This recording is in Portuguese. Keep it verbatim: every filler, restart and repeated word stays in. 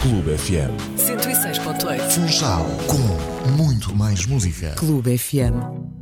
Clube F M. cento e seis ponto oito. Funchal, com muito mais música. Clube F M.